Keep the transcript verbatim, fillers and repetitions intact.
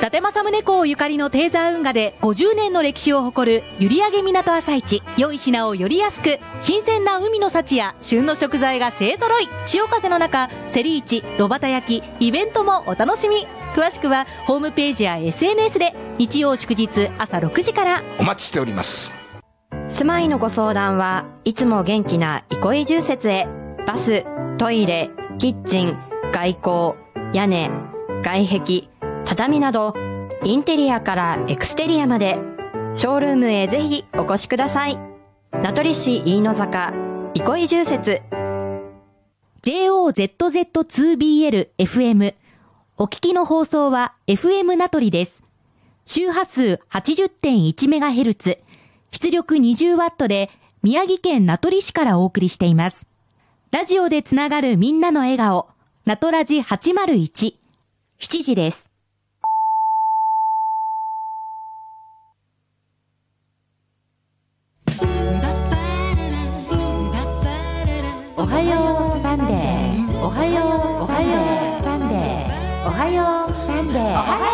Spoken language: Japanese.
達政宗公ゆかりのテーザー運河でごじゅうねんの歴史を誇る閖上港朝市。良い品をより安く、新鮮な海の幸や旬の食材が勢揃い。潮風の中、競り市、炉端焼き、イベントもお楽しみ。詳しくはホームページや エスエヌエス で。日曜祝日朝ろくじからお待ちしております。 住まいのご相談はいつも元気な憩い住設へ。バス、トイレ、キッチン、外構、屋根、外壁、畳などインテリアからエクステリアまでショールームへぜひお越しください。名取市飯野坂憩い住設。 ジェイオーゼットゼットツービーエルエフエム。 お聞きの放送は エフエム 名取です。周波数 はちじゅってんいちメガヘルツ、出力 にじゅうワット で宮城県名取市からお送りしています。ラジオでつながるみんなの笑顔、名取ラジはちまるいち。しちじです。おはようサンデー。おはよう、おはようサンデー。おはようサンデー。